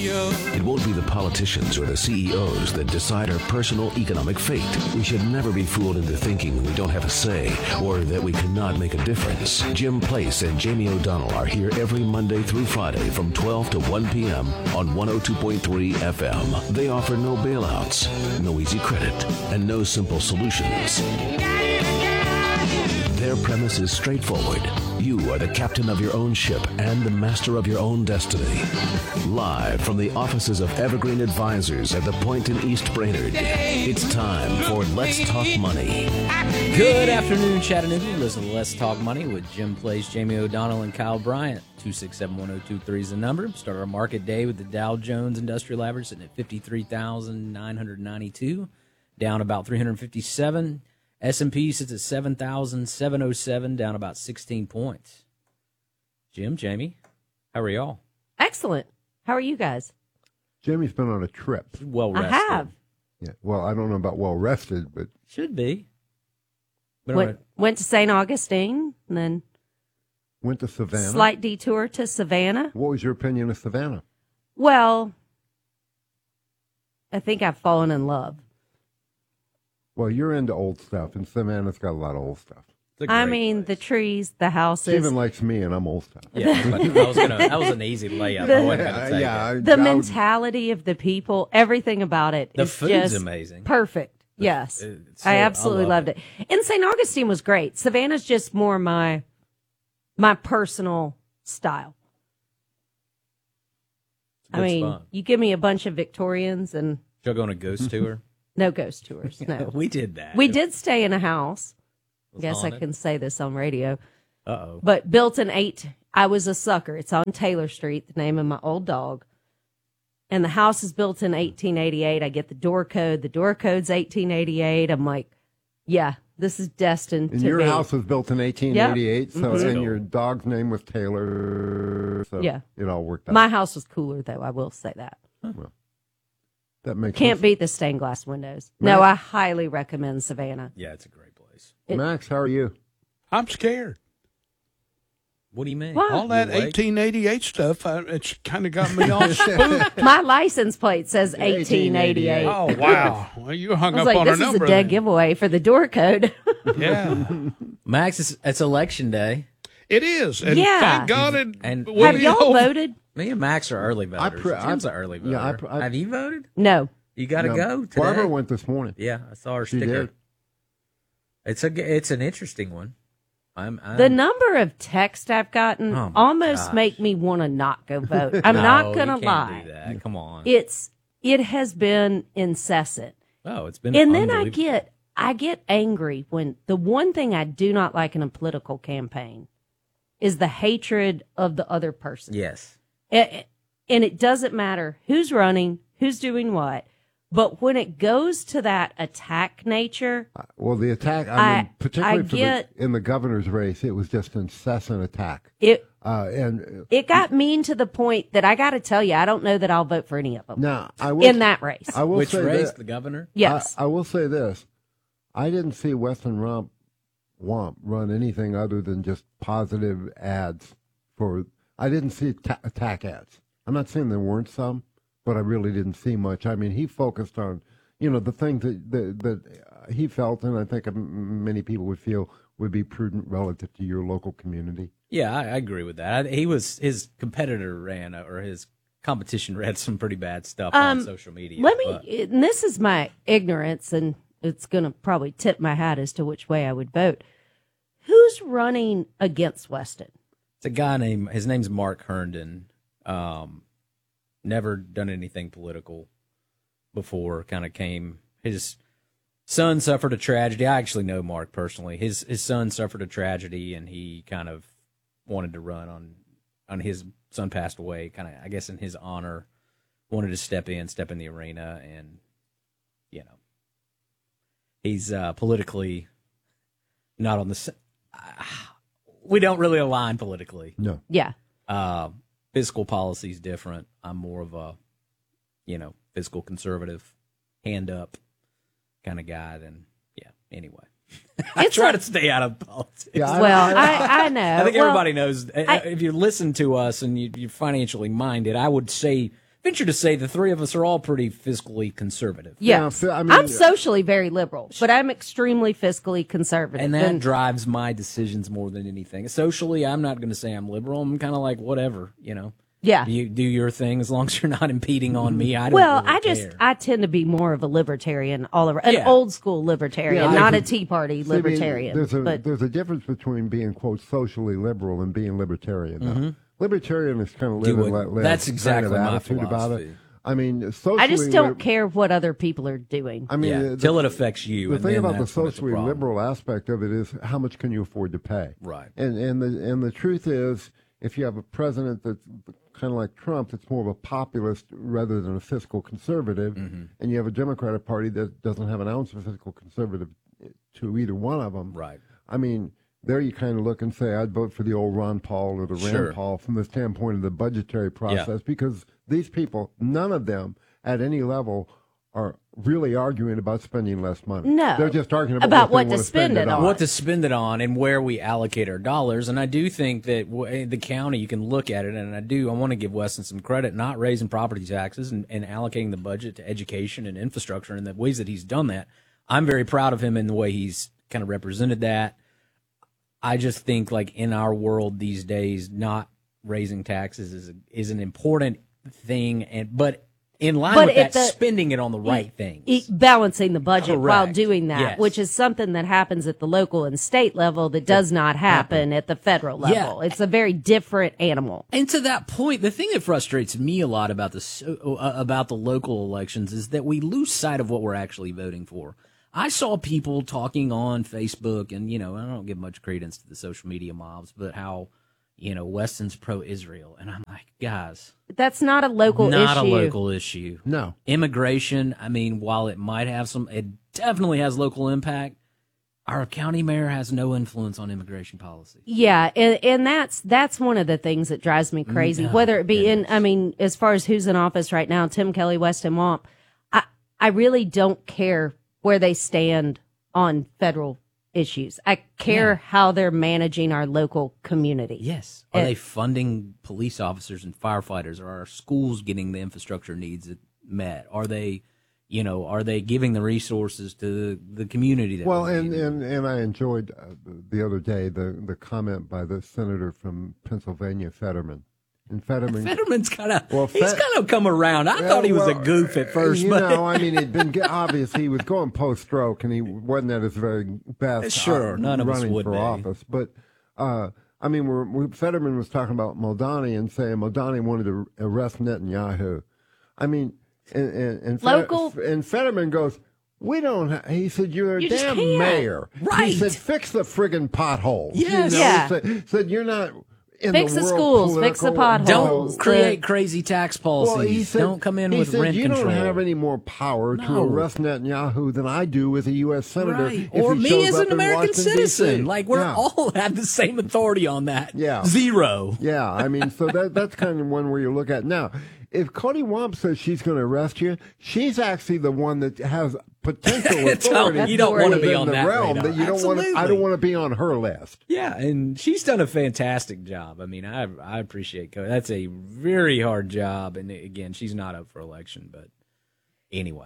It won't be the politicians or the CEOs that decide our personal economic fate. We should never be fooled into thinking we don't have a say or that we cannot make a difference. Jim Place and Jamie O'Donnell are here every Monday through Friday from 12 to 1 p.m. on 102.3 FM. They offer no bailouts, no easy credit, and no simple solutions. Their premise is straightforward. You are the captain of your own ship and the master of your own destiny. Live from the offices of Evergreen Advisors at the Point in East Brainerd, it's time for Let's Talk Money. Good afternoon, Chattanooga. Listen to Let's Talk Money with Jim Place, Jamie O'Donnell, and Kyle Bryant. 267-1023 is the number. Start our market day with the Dow Jones Industrial Average sitting at 53,992, down about 357. S&P sits at 7,707, down about 16 points. Jim, Jamie, how are y'all? Excellent. How are you guys? Jimmy's been on a trip. Well rested. I have. Yeah. Well, I don't know about well rested, but Should be. Went to St. Augustine, and then went to Savannah. Slight detour to Savannah. What was your opinion of Savannah? Well, I think I've fallen in love. Well, you're into old stuff, and Savannah's got a lot of old stuff. I mean, the trees, the houses. Steven likes me, and I'm old stuff. Yeah, but that was an easy layup. The mentality of the people, everything about it. The is food's just amazing. Perfect. Yes. I absolutely loved it. And St. Augustine was great. Savannah's just more my personal style. I mean, fun. You give me a bunch of Victorians and... Y'all go on a ghost tour? No ghost tours, no. We did that. We did stay in a house. I guess haunted? I can say this on radio. Uh-oh. But built in I was a sucker. It's on Taylor Street, the name of my old dog. And the house is built in 1888. I get the door code. The door code's 1888. I'm like, yeah, this is destined and to be. your house was built in 1888, Yep. so Mm-hmm. and your dog's name was Taylor. So Yeah. it all worked out. My house was cooler, though. I will say that. Well, that makes Can't sense. beat the stained glass windows. Max? No, I highly recommend Savannah. Yeah, it's a great place. Max, how are you? I'm scared. What do you mean? Why? All that You awake? 1888 stuff, it's kind of got me all spooked. My license plate says 1888. Oh, wow. Well, you hung I was up like, on this a is number. a dead then. giveaway for the door code. Yeah, Max, it's election day. it is. And Yeah. thank God And will Have be y'all over. voted? Me and Max are early voters. Jim's an early voter. yeah, Have you voted? No. You got to No, go today. Barbara went this morning. Yeah, I saw her She sticker. did. It's an interesting one. I'm The number of texts I've gotten Oh, my almost gosh. make me want to not go vote. I'm No, not going to you can't lie. do that. Come on. It has been incessant. It's been And then unbelievable. I get angry when the one thing I do not like in a political campaign is the hatred of the other person. Yes. And it doesn't matter who's running, who's doing what. But when it goes to that attack nature, Well, the attack, I mean, particularly I in the governor's race, it was just incessant attack. And it got mean to the point that I got to tell you, I don't know that I'll vote for any of them now, I will, in that race. I will Which say race? that- The governor? Yes. I will say this. I didn't see Weston Womp run anything other than just positive ads for. I didn't see attack ads. I'm not saying there weren't some, but I really didn't see much. I mean, he focused on, the things that he felt, and I think many people would feel would be prudent relative to your local community. Yeah, I agree with that. His competitor his competition ran some pretty bad stuff on social media. And this is my ignorance, and it's going to probably tip my hat as to which way I would vote. Who's running against Weston? It's a guy his name's Mark Herndon. Never done anything political before. Kind of came. His son suffered a tragedy. I actually know Mark personally. His son suffered a tragedy, and he kind of wanted to run on his son passed away. Kind of, I guess, in his honor, wanted to step in the arena, and he's politically not on the. We don't really align politically. No. Yeah. Fiscal policy is different. I'm more of a, fiscal conservative, hand up kind of guy. Anyway. I try to stay out of politics. Yeah, I know. I think everybody knows. If you listen to us and you're financially minded, I would say venture to say the three of us are all pretty fiscally conservative. Yes. Yeah, I mean, I'm socially very liberal, but I'm extremely fiscally conservative. And that drives my decisions more than anything. Socially, I'm not going to say I'm liberal. I'm kind of like, whatever, you know. Yeah. You do your thing as long as you're not impeding on me. I don't Well, really care. I tend to be more of a libertarian all around, an Yeah. old school libertarian, Yeah, not I a can- Tea Party See, I mean, libertarian. there's a difference between being, quote, socially liberal and being libertarian. Now. Libertarian is kind of live and let live. That's exactly kind of my attitude about it. philosophy. I mean, socially I just don't lib- care what other people are doing. I mean, Yeah, till it affects you. The and thing then about the that's when it's a socially problem. liberal aspect of it is how much can you afford to pay? Right. And the truth is, if you have a president that's kind of like Trump, that's more of a populist rather than a fiscal conservative, Mm-hmm. and you have a Democratic Party that doesn't have an ounce of fiscal conservative to either one of them. Right. I mean, there you kind of look and say, I'd vote for the old Ron Paul or the Sure. Rand Paul from the standpoint of the budgetary process, because these people, none of them at any level are really arguing about spending less money. No. They're just arguing About about what they to want spend it on. What to spend it on and where we allocate our dollars. And I do think that the county, you can look at it, and I want to give Weston some credit, not raising property taxes and allocating the budget to education and infrastructure and the ways that he's done that. I'm very proud of him in the way he's kind of represented that. I just think, like, in our world these days, not raising taxes is an important thing, but in line But with that, if the- spending it on the right things. Balancing the budget while Correct. doing that, Yes. which is something that happens at the local and state level that does not happen at the federal level. Yeah. It's a very different animal. And to that point, the thing that frustrates me a lot about about the local elections is that we lose sight of what we're actually voting for. I saw people talking on Facebook, and, you know, I don't give much credence to the social media mobs, but how, you know, Weston's pro-Israel. And I'm like, guys, That's not a local not issue. a local issue. No. Immigration, I mean, while it might have it definitely has local impact. Our county mayor has no influence on immigration policy. Yeah, and that's one of the things that drives me crazy. Whether it be as far as who's in office right now, Tim Kelly, Weston Wamp, I really don't care where they stand on federal issues. I care how they're managing our local community. Yes. Are they funding police officers and firefighters? Are our schools getting the infrastructure needs met? Are they, are they giving the resources to the community that Well, we and, need? and I enjoyed the other day the comment by the senator from Pennsylvania, Fetterman. And Fetterman, Fetterman's kind of Well, he's kind of come around. I thought he was a goof at first, but I mean, it'd been obvious he was going post-stroke, and he wasn't at his very best. Sure, none of us running would for be. office. But I mean, Fetterman was talking about Modani and saying Modani wanted to arrest Netanyahu. I mean, and Local- and Fetterman goes, "We don't." He said, "You're a You just damn can't." mayor." Right. He said, "Fix the friggin' potholes." Yes. Yeah. Said you're not. In Fix the the world schools, fix the political- potholes. don't create crazy tax policies. Well, he said, don't come in he with said, rent you control. don't have any more power to No. arrest Netanyahu than I do as a U.S. senator. Right. if Or he me shows as up an in American Washington, citizen. D.C. Like, we're Yeah. all have the same authority on that. Yeah. Zero. Yeah, I mean, so that's kind of one where you look at. Now, if Cody Wamp says she's going to arrest you, she's actually the one that has potential authority. You don't want to be within on the that realm radar. that you don't want to. I Absolutely. don't want to be on her list. Yeah, and she's done a fantastic job. I mean, I appreciate Cody. That's a very hard job, and again, she's not up for election, but anyway.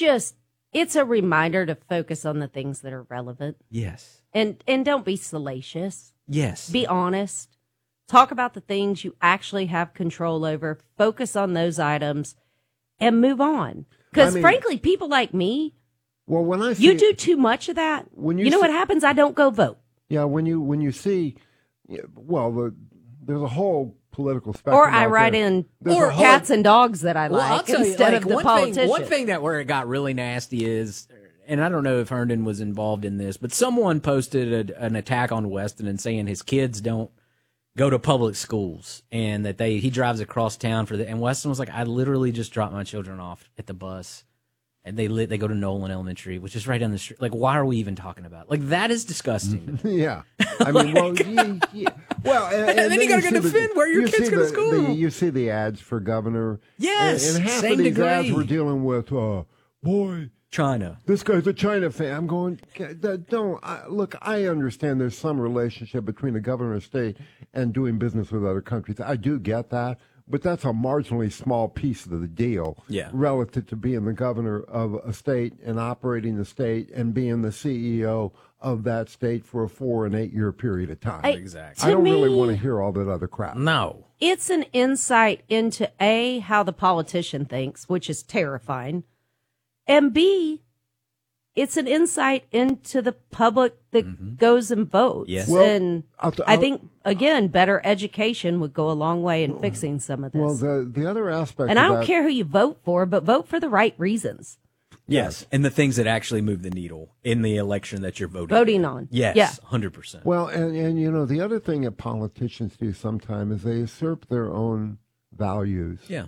It's a reminder to focus on the things that are relevant Yes. and don't be salacious. Yes. Be honest. Talk about the things you actually have control over. Focus on those items and move on. Because I mean- frankly, people like me, Well, when I see, you do too much of that. When you you know see- what happens? I don't go vote. yeah, when you see, well, there's a whole political spectrum. Or I out write there. in There's a whole- cats and dogs that I Well, I'll like tell you, instead like, of the one politician. One thing that where it got really nasty is, and I don't know if Herndon was involved in this, but someone posted an attack on Weston and saying his kids don't go to public schools and that he drives across town and Weston was like, I literally just dropped my children off at the bus. And they go to Nolan Elementary, which is right down the street. Like, why are we even talking about it? Like, that is disgusting. Yeah, I mean, well, well, and then you gotta see go defend where your you kids see go to the- school. You see the ads for governor. Yes, and half same of these degree. ads were dealing with, boy, China. this guy's a China fan. I'm going, look, I understand there's some relationship between the governor of state and doing business with other countries. I do get that. but that's a marginally small piece of the deal relative to being the governor of a state and operating the state and being the CEO of that state for a 4 and 8 year period of time. Exactly. I don't really me, want to hear all that other crap. No. It's an insight into A, how the politician thinks, which is terrifying, and B, it's an insight into the public that goes and votes. Yes. Well, and I think, again, better education would go a long way in fixing some of this. Well, the other aspect and of I don't that, care who you vote for, but vote for the right reasons. Yes. And the things that actually move the needle in the election that you're voting on. Yes. Yeah. 100%. Well, and you know, the other thing that politicians do sometimes is they usurp their own values. Yeah.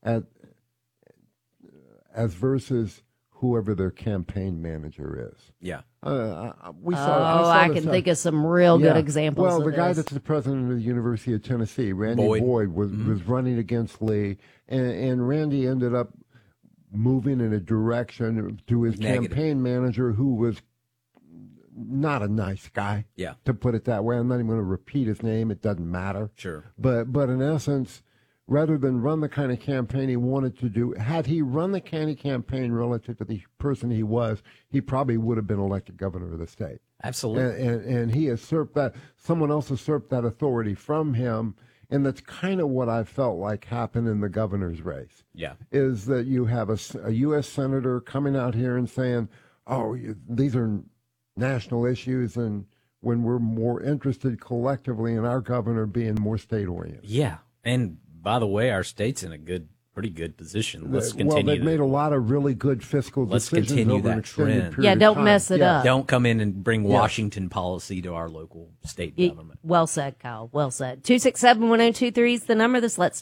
As versus whoever their campaign manager is. Yeah. I can think of some real good examples. Well, of the guy this. that's the president of the University of Tennessee, Randy Boyd, was running against Lee, and Randy ended up moving in a direction to his campaign manager who was not a nice guy. Yeah. To put it that way. I'm not even going to repeat his name. It doesn't matter. Sure. But in essence, rather than run the kind of campaign he wanted to do, had he run the kind of campaign relative to the person he was, he probably would have been elected governor of the state. Absolutely. And he usurped that, someone else usurped that authority from him. And that's kind of what I felt like happened in the governor's race. Yeah. Is that you have a U.S. senator coming out here and saying, these are national issues, and when we're more interested collectively in our governor being more state-oriented. Yeah. And by the way, our state's in a pretty good position. Let's continue. Well, they've made a lot of really good fiscal decisions continue over an that extended trend. period of don't time. mess it up. Don't come in and bring Washington policy to our local state government. Well said, Kyle. Well said. 267-1023 is the number. This Let's